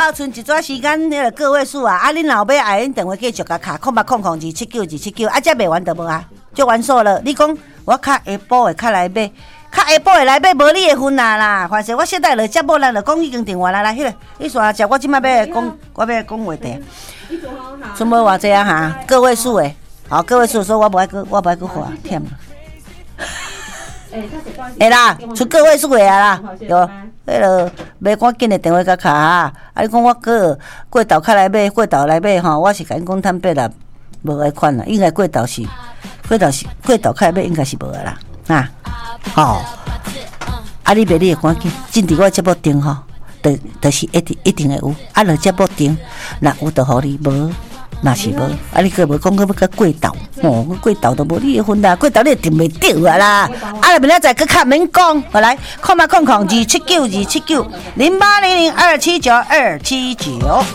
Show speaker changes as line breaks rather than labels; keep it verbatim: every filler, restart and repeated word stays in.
还有剩一段时间，那个个位数啊，啊，恁老爸爱恁电话继续甲卡，空八空空二七九二七九，啊，才卖完就无啊，就完数了。你讲我卡下晡的卡来买，卡下晡的来买，无你的份啊啦。反正我现在落接无咱就讲已经电话来来，迄个，你说只我即摆要讲，我要讲话题。剩无偌济啊哈，个位数的，好，个位数说我无爱去，我无爱去花，忝啊。会啦，出个位数的啊啦，有，迄落买赶紧的电话甲卡啊！啊，你讲我过过道卡来买，过道来买吼，我是甲因讲摊八啦，无个款啦，应该过道是过道是过道卡来买，应该是无个啦，啊，吼，啊，你买你赶紧，进伫我节目顶吼，就就是一定一定会有，啊，落节目顶，若有就互你，无。那是无，啊！你个无讲个要甲过道，哦，过道都无你的份啦，过道你定袂着啊啦！啊，明仔载佮较免讲，好来，空嘛空空二七九二七九零八零零二七九二七九。